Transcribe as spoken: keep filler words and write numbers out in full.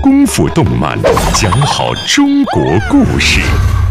功夫动漫，讲好中国故事。